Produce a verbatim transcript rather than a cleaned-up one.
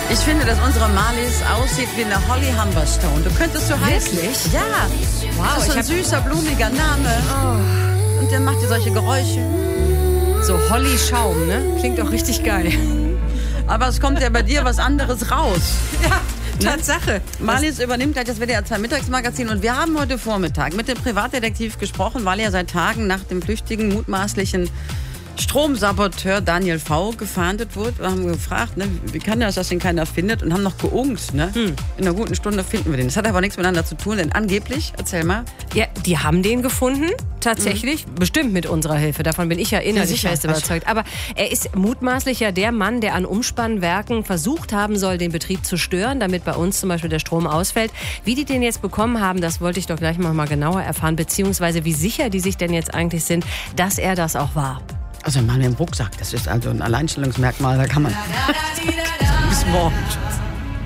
Ich finde, dass unsere Marlies aussieht wie eine Holly Humberstone. Du könntest so heißen. Wirklich? Ja. Wow, das ist so ein süßer, blumiger Name. Oh. Und der macht dir solche Geräusche. So Holly Schaum, ne? Klingt auch richtig geil. Aber es kommt ja bei dir was anderes raus. Ja, Tatsache. Marlies übernimmt gleich das W D R zwei Mittagsmagazin und wir haben heute Vormittag mit dem Privatdetektiv gesprochen, weil er seit Tagen nach dem flüchtigen, mutmaßlichen Stromsaboteur Daniel V. gefahndet wurde. Wir haben gefragt, ne, wie kann das, dass den keiner findet, und haben noch geungt. Ne? Hm. In einer guten Stunde finden wir den. Das hat aber nichts miteinander zu tun, denn angeblich, erzähl mal. Ja, die haben den gefunden, tatsächlich. Mhm. Bestimmt mit unserer Hilfe. Davon bin ich ja innerlich ja, fest überzeugt. Aber er ist mutmaßlich ja der Mann, der an Umspannwerken versucht haben soll, den Betrieb zu stören, damit bei uns zum Beispiel der Strom ausfällt. Wie die den jetzt bekommen haben, das wollte ich doch gleich noch mal genauer erfahren. Beziehungsweise wie sicher die sich denn jetzt eigentlich sind, dass er das auch war. Also mal im Rucksack, das ist also ein Alleinstellungsmerkmal, da kann man... Bis morgen.